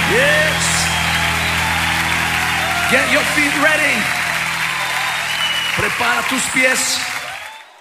Yes. Get your feet ready. Prepara tus pies.